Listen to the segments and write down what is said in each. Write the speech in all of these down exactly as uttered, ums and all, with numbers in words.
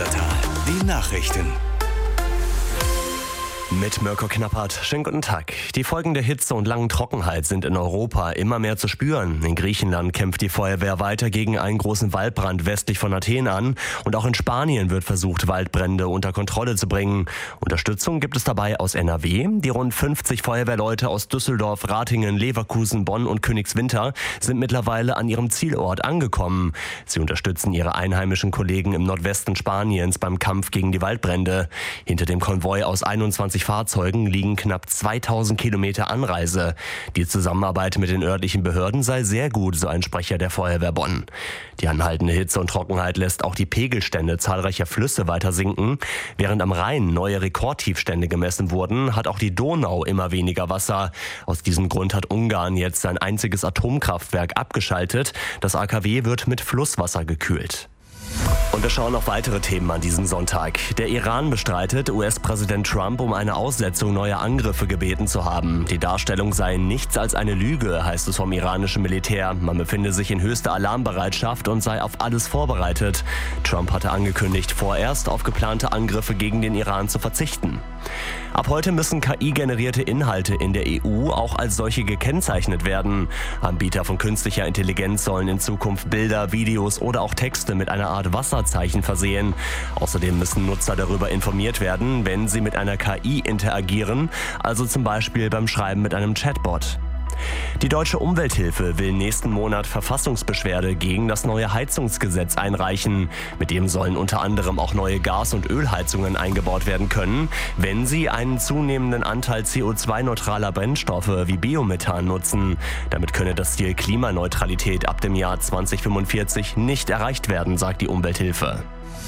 Neandertal. Die Nachrichten. Mit Mirko Knappert. Schönen guten Tag. Die Folgen der Hitze und langen Trockenheit sind in Europa immer mehr zu spüren. In Griechenland kämpft die Feuerwehr weiter gegen einen großen Waldbrand westlich von Athen an. Und auch in Spanien wird versucht, Waldbrände unter Kontrolle zu bringen. Unterstützung gibt es dabei aus N R W. Die rund fünfzig Feuerwehrleute aus Düsseldorf, Ratingen, Leverkusen, Bonn und Königswinter sind mittlerweile an ihrem Zielort angekommen. Sie unterstützen ihre einheimischen Kollegen im Nordwesten Spaniens beim Kampf gegen die Waldbrände. Hinter dem Konvoi aus einundzwanzig Fahrzeugen liegen knapp zweitausend Kilometer Anreise. Die Zusammenarbeit mit den örtlichen Behörden sei sehr gut, so ein Sprecher der Feuerwehr Bonn. Die anhaltende Hitze und Trockenheit lässt auch die Pegelstände zahlreicher Flüsse weiter sinken. Während am Rhein neue Rekordtiefstände gemessen wurden, hat auch die Donau immer weniger Wasser. Aus diesem Grund hat Ungarn jetzt sein einziges Atomkraftwerk abgeschaltet. Das A K W wird mit Flusswasser gekühlt. Und wir schauen auf weitere Themen an diesem Sonntag. Der Iran bestreitet, U S-Präsident Trump um eine Aussetzung neuer Angriffe gebeten zu haben. Die Darstellung sei nichts als eine Lüge, heißt es vom iranischen Militär. Man befinde sich in höchster Alarmbereitschaft und sei auf alles vorbereitet. Trump hatte angekündigt, vorerst auf geplante Angriffe gegen den Iran zu verzichten. Ab heute müssen K I-generierte Inhalte in der E U auch als solche gekennzeichnet werden. Anbieter von künstlicher Intelligenz sollen in Zukunft Bilder, Videos oder auch Texte mit einer Art Wasserzeichen versehen. Außerdem müssen Nutzer darüber informiert werden, wenn sie mit einer K I interagieren, also zum Beispiel beim Schreiben mit einem Chatbot. Die Deutsche Umwelthilfe will nächsten Monat Verfassungsbeschwerde gegen das neue Heizungsgesetz einreichen. Mit dem sollen unter anderem auch neue Gas- und Ölheizungen eingebaut werden können, wenn sie einen zunehmenden Anteil C O zwei neutraler Brennstoffe wie Biomethan nutzen. Damit könne das Ziel Klimaneutralität ab dem Jahr zweitausendfünfundvierzig nicht erreicht werden, sagt die Umwelthilfe.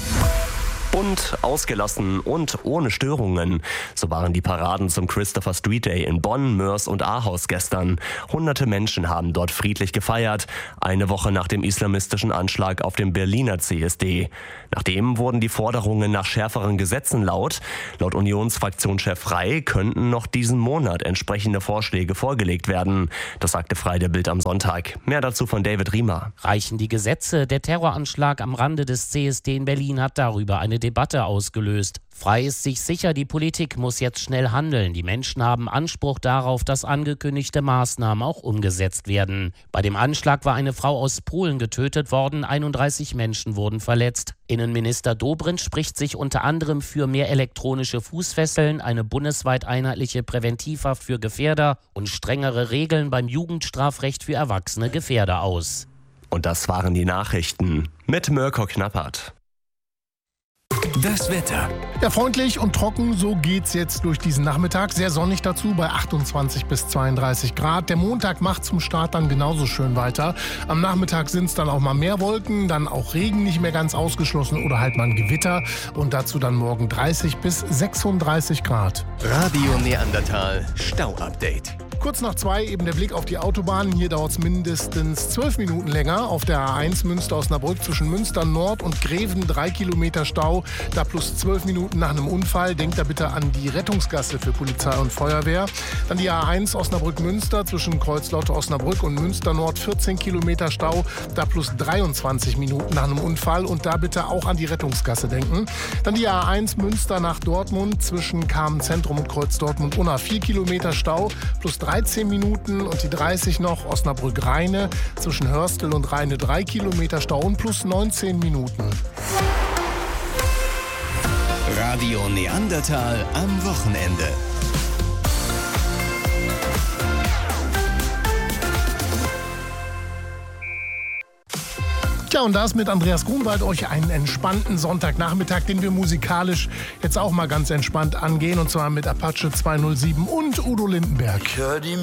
Bunt, ausgelassen und ohne Störungen. So waren die Paraden zum Christopher Street Day in Bonn, Moers und Ahaus gestern. Hunderte Menschen haben dort friedlich gefeiert, eine Woche nach dem islamistischen Anschlag auf dem Berliner C S D. Nachdem wurden die Forderungen nach schärferen Gesetzen laut. Laut Unionsfraktionschef Frey könnten noch diesen Monat entsprechende Vorschläge vorgelegt werden. Das sagte Frey der Bild am Sonntag. Mehr dazu von David Riemer. Reichen die Gesetze? Der Terroranschlag am Rande des C S D in Berlin hat darüber eine Debatte ausgelöst. Frey ist sich sicher, die Politik muss jetzt schnell handeln. Die Menschen haben Anspruch darauf, dass angekündigte Maßnahmen auch umgesetzt werden. Bei dem Anschlag war eine Frau aus Polen getötet worden, einunddreißig Menschen wurden verletzt. Innenminister Dobrindt spricht sich unter anderem für mehr elektronische Fußfesseln, eine bundesweit einheitliche Präventivhaft für Gefährder und strengere Regeln beim Jugendstrafrecht für erwachsene Gefährder aus. Und das waren die Nachrichten mit Mirko Knappert. Das Wetter. Ja, freundlich und trocken, so geht's jetzt durch diesen Nachmittag. Sehr sonnig dazu bei achtundzwanzig bis zweiunddreißig Grad. Der Montag macht zum Start dann genauso schön weiter. Am Nachmittag sind es dann auch mal mehr Wolken, dann auch Regen nicht mehr ganz ausgeschlossen oder halt mal ein Gewitter. Und dazu dann morgen dreißig bis sechsunddreißig Grad. Radio Neandertal Stau-Update. Kurz nach zwei eben der Blick auf die Autobahn. Hier dauert es mindestens zwölf Minuten länger. Auf der A eins Münster-Osnabrück zwischen Münster Nord und Greven drei Kilometer Stau. Da plus zwölf Minuten nach einem Unfall. Denkt da bitte an die Rettungsgasse für Polizei und Feuerwehr. Dann die A eins Osnabrück-Münster zwischen Kreuzlaute-Osnabrück und Münster Nord vierzehn Kilometer Stau. Da plus dreiundzwanzig Minuten nach einem Unfall. Und da bitte auch an die Rettungsgasse denken. Dann die A eins Münster nach Dortmund zwischen Kamen-Zentrum und Kreuz Dortmund-Unna vier Kilometer Stau plus dreizehn Minuten und die dreißig noch Osnabrück-Rheine zwischen Hörstel und Rheine drei Kilometer Stau und plus neunzehn Minuten. Radio Neandertal am Wochenende. Ja, und da ist mit Andreas Grunwald euch einen entspannten Sonntagnachmittag, den wir musikalisch jetzt auch mal ganz entspannt angehen. Und zwar mit Apache zweihundertsieben und Udo Lindenberg. Ich hör die